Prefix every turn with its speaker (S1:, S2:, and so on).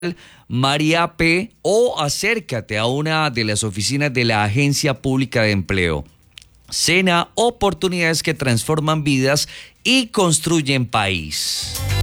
S1: María P. o acércate a una de las oficinas de la Agencia Pública de Empleo. SENA, oportunidades que transforman vidas y construyen país.